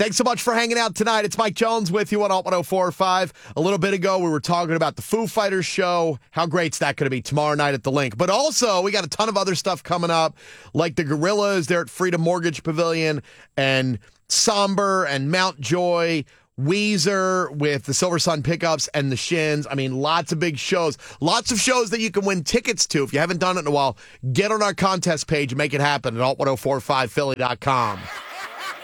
Thanks so much for hanging out tonight. It's Mike Jones with you on Alt 1045. A little bit ago, we were talking about the Foo Fighters show. How great's that going to be tomorrow night at the Link? But also, we got a ton of other stuff coming up, like the Gorillas. They're at Freedom Mortgage Pavilion, and Somber and Mountjoy, Weezer with the Silver Sun Pickups and the Shins. I mean, lots of big shows. Lots of shows that you can win tickets to. If you haven't done it in a while, get on our contest page and make it happen at alt1045philly.com.